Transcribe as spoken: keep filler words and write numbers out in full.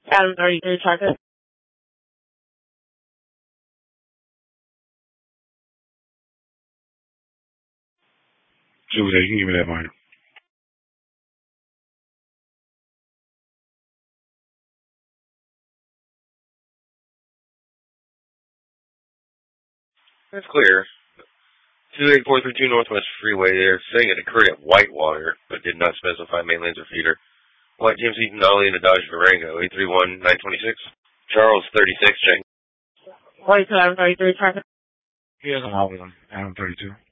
Adam thirty-three, target. Tuesday, you can give me that minor. That's clear. two eight four three two Northwest Freeway, they're saying it occurred at Whitewater, but did not specify main lanes or feeder. White James Eaton Ollie in a Dodge Durango, eight three one nine two six. Charles thirty-six, check. White Adam thirty-three, target. He has an Ollie on Adam thirty-two.